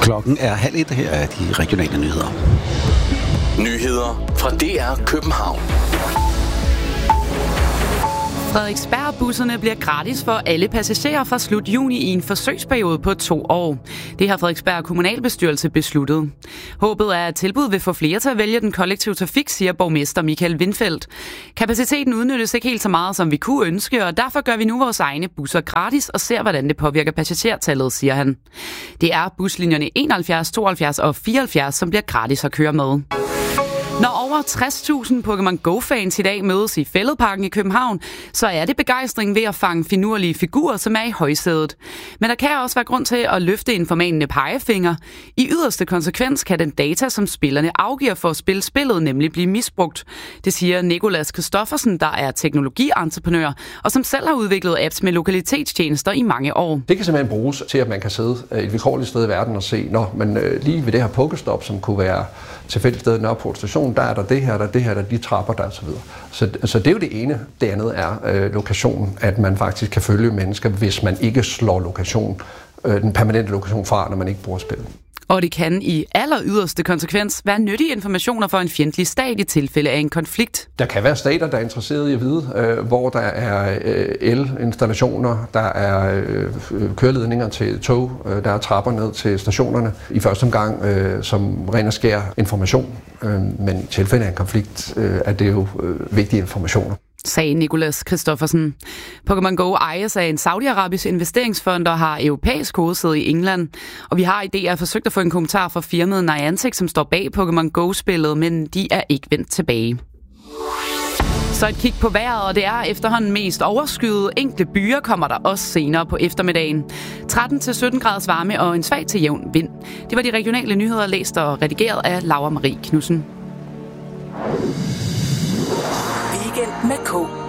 Klokken er 12:30. Her er de regionale nyheder. Nyheder fra DR København. Frederiksberg-busserne bliver gratis for alle passagerer fra slut juni i en forsøgsperiode på 2 år. Det har Frederiksberg Kommunalbestyrelse besluttet. Håbet er, at tilbuddet vil få flere til at vælge den kollektive trafik, siger borgmester Michael Windfeldt. Kapaciteten udnyttes ikke helt så meget, som vi kunne ønske, og derfor gør vi nu vores egne busser gratis og ser, hvordan det påvirker passagertallet, siger han. Det er buslinjerne 71, 72 og 74, som bliver gratis at køre med. Når over 60.000 Pokémon Go-fans i dag mødes i Fælledparken i København, så er det begejstring ved at fange finurlige figurer, som er i højsædet. Men der kan også være grund til at løfte en formanende pegefinger. I yderste konsekvens kan den data, som spillerne afgiver for at spille spillet, nemlig blive misbrugt. Det siger Nicolas Christoffersen, der er teknologientreprenør, og som selv har udviklet apps med lokalitetstjenester i mange år. Det kan simpelthen bruges til, at man kan sidde et vilkårligt sted i verden og se, men lige ved det her Pokestop, som kunne være tilfældigt sted i Nørreport Station, der er der det her, der er det her, der er de trapper, der osv. Så det er jo det ene. Det andet er lokation, at man faktisk kan følge mennesker, hvis man ikke slår den permanente lokation fra, når man ikke bruger spillet. Og det kan i aller yderste konsekvens være nyttige informationer for en fjendtlig stat i tilfælde af en konflikt. Der kan være stater, der er interesserede i at vide, hvor der er elinstallationer, der er køreledninger til tog, der er trapper ned til stationerne. I første omgang som ren og skær information, men i tilfælde af en konflikt er det jo vigtige informationer, sagde Nicolas Christoffersen. Pokémon Go ejes af en saudiarabisk investeringsfond og har europæisk hovedsæde i England. Og vi har i DR forsøgt at få en kommentar fra firmaet Niantic, som står bag Pokémon Go-spillet, men de er ikke vendt tilbage. Så et kig på vejret, og det er efterhånden mest overskyet. Enkelte byer kommer der også senere på eftermiddagen. 13-17 graders varme og en svag til jævn vind. Det var de regionale nyheder, læst og redigeret af Laura Marie Knudsen. Weekend med K.